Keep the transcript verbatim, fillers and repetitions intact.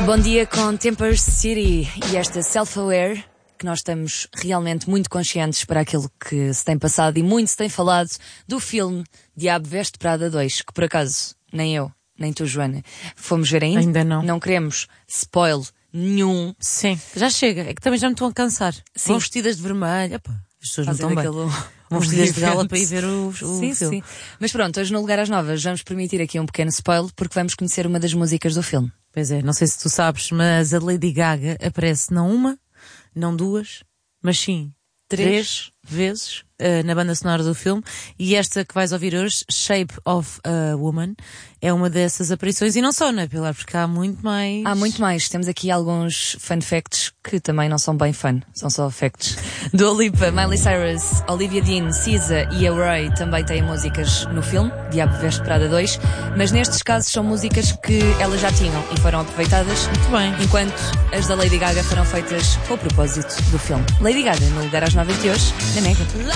Bom dia com Temper City e esta Self-Aware, que nós estamos realmente muito conscientes para aquilo que se tem passado e muito se tem falado do filme Diabo Veste Prada dois, que por acaso nem eu, nem tu, Joana, fomos ver ainda. Ainda não. Não queremos spoil nenhum. Sim, já chega. É que também já me estão a cansar. Sim. Vão vestidas de vermelho. Epá, as pessoas não Fazem estão bem. aquele- Vão um vestidas de gala evento. para ir ver o, o Sim, filme. sim. Mas pronto, hoje no Lugar às Novas vamos permitir aqui um pequeno spoiler porque vamos conhecer uma das músicas do filme. Pois é, não sei se tu sabes, mas a Lady Gaga aparece não uma, não duas, mas sim Três. três, vezes uh, na banda sonora do filme. E esta que vais ouvir hoje, Shape of a Woman, é uma dessas aparições. E não só, não é, Pilar? Porque há muito mais. Há muito mais. Temos aqui alguns fun facts que também não são bem fun. São só facts. Dua Lipa, Miley Cyrus, Olivia Dean, Cisa e a Ray também têm músicas no filme, Diabo Veste Prada dois. Mas nestes casos são músicas que elas já tinham e foram aproveitadas. Muito bem. Enquanto as da Lady Gaga foram feitas com o propósito do filme. Lady Gaga, no Lugar às Novas de hoje, na Mega.